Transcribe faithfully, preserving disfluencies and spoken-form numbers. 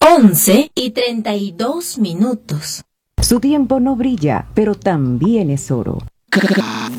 once y treinta y dos minutos. Su tiempo no brilla, pero también es oro.